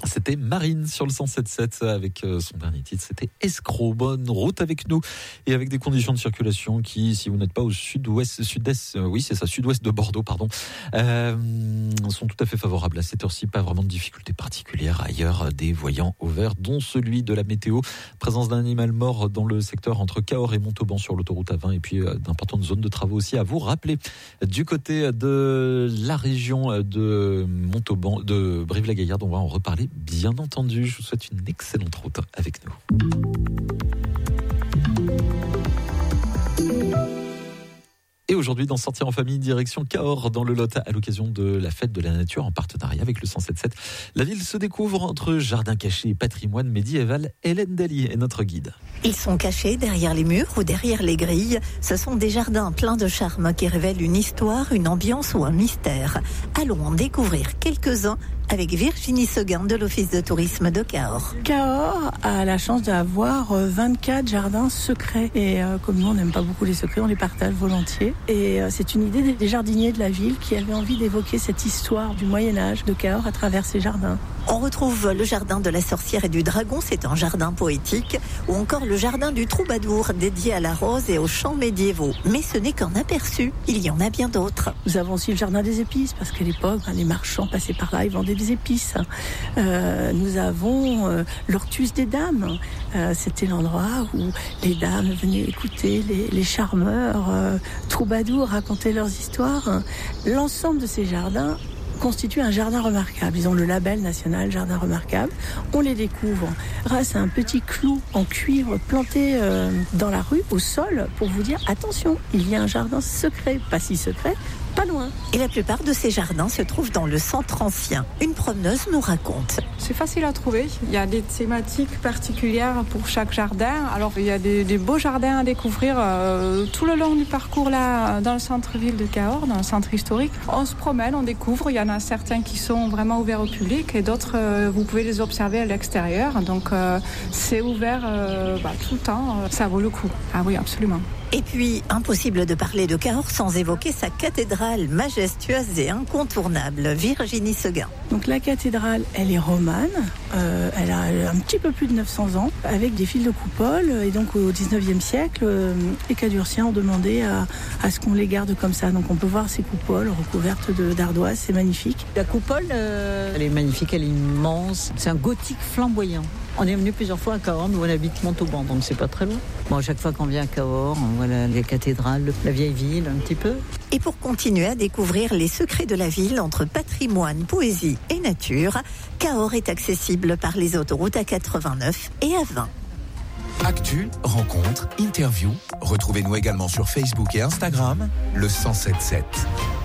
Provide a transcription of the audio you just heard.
C'était Marine sur le 107.7 avec son dernier titre, c'était Escroc. Bonne route avec nous et avec des conditions de circulation qui, si vous n'êtes pas au sud-ouest de Bordeaux, sont tout à fait favorables à cette heure-ci. Pas vraiment de difficultés particulières ailleurs, des voyants au vert, dont celui de la météo. Présence d'un animal mort dans le secteur entre Cahors et Montauban sur l'autoroute A20 et puis d'importantes zones de travaux aussi à vous rappeler. Du côté de la région de Montauban, de Brive-la-Gaillarde, on va en reparler. Bien entendu, je vous souhaite une excellente route avec nous. Et aujourd'hui, dans Sortir en famille, direction Cahors, dans le Lot, à l'occasion de la fête de la nature en partenariat avec le 107.7. La ville se découvre entre jardins cachés et patrimoine médiéval. Hélène Daly est notre guide. Ils sont cachés derrière les murs ou derrière les grilles. Ce sont des jardins pleins de charme qui révèlent une histoire, une ambiance ou un mystère. Allons en découvrir quelques-uns avec Virginie Seguin de l'Office de tourisme de Cahors. Cahors a la chance d'avoir 24 jardins secrets. Et comme nous, on n'aime pas beaucoup les secrets, on les partage volontiers. Et c'est une idée des jardiniers de la ville qui avaient envie d'évoquer cette histoire du Moyen-Âge de Cahors à travers ces jardins. On retrouve le jardin de la sorcière et du dragon, c'est un jardin poétique, ou encore le jardin du troubadour, dédié à la rose et aux chants médiévaux. Mais ce n'est qu'un aperçu, il y en a bien d'autres. Nous avons aussi le jardin des épices, parce qu'à l'époque, les marchands passaient par là, ils vendaient des épices. Nous avons l'Ortus des dames, c'était l'endroit où les dames venaient écouter les charmeurs troubadours raconter leurs histoires. L'ensemble de ces jardins constitue un jardin remarquable. Ils ont le label national jardin remarquable. On les découvre grâce à un petit clou en cuivre planté dans la rue, au sol, pour vous dire attention, il y a un jardin secret, pas si secret, pas loin. Et la plupart de ces jardins se trouvent dans le centre ancien. Une promeneuse nous raconte. C'est facile à trouver. Il y a des thématiques particulières pour chaque jardin. Alors, il y a des beaux jardins à découvrir tout le long du parcours là, dans le centre-ville de Cahors, dans le centre historique. On se promène, on découvre. Il y en a certains qui sont vraiment ouverts au public et d'autres, vous pouvez les observer à l'extérieur. Donc, c'est ouvert tout le temps. Ça vaut le coup. Ah oui, absolument. Et puis, impossible de parler de Cahors sans évoquer sa cathédrale majestueuse et incontournable, Virginie Seguin. Donc la cathédrale, elle est romane, elle a un petit peu plus de 900 ans, avec des fils de coupole. Et donc au 19e siècle, les Cadurciens ont demandé à ce qu'on les garde comme ça. Donc on peut voir ces coupoles recouvertes d'ardoise, c'est magnifique. La coupole, elle est magnifique, elle est immense, c'est un gothique flamboyant. On est venu plusieurs fois à Cahors, nous on habite Montauban, donc c'est pas très loin. Bon, à chaque fois qu'on vient à Cahors, on voit la cathédrale, la vieille ville un petit peu. Et pour continuer à découvrir les secrets de la ville entre patrimoine, poésie et nature, Cahors est accessible par les autoroutes A89 et A20. Actu, rencontres, interviews. Retrouvez-nous également sur Facebook et Instagram, le 107.7.